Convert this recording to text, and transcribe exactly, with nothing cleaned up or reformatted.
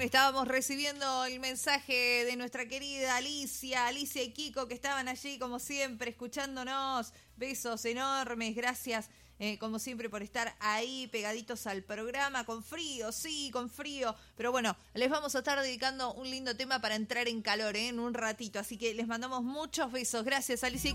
Recién estábamos recibiendo el mensaje de nuestra querida Alicia, Alicia y Kiko, que estaban allí como siempre escuchándonos. Besos enormes, gracias eh, como siempre por estar ahí pegaditos al programa, con frío, sí, con frío. Pero bueno, les vamos a estar dedicando un lindo tema para entrar en calor eh, en un ratito. Así que les mandamos muchos besos. Gracias, Alicia.